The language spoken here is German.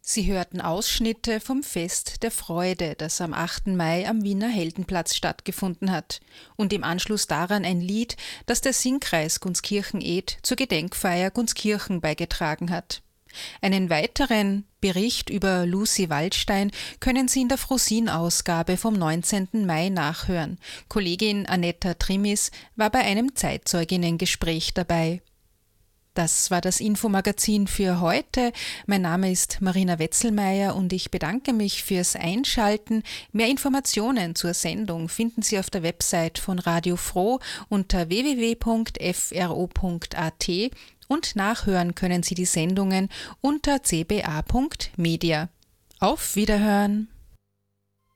Sie hörten Ausschnitte vom Fest der Freude, das am 8. Mai am Wiener Heldenplatz stattgefunden hat, und im Anschluss daran ein Lied, das der Singkreis Gunskirchen-Ed zur Gedenkfeier Gunskirchen beigetragen hat. Einen weiteren Bericht über Lucy Waldstein können Sie in der Frosin-Ausgabe vom 19. Mai nachhören. Kollegin Anetta Trimis war bei einem Zeitzeuginnengespräch dabei. Das war das Infomagazin für heute. Mein Name ist Marina Wetzelmeier und ich bedanke mich fürs Einschalten. Mehr Informationen zur Sendung finden Sie auf der Website von Radio Froh unter www.fro.at und nachhören können Sie die Sendungen unter cba.media. Auf Wiederhören!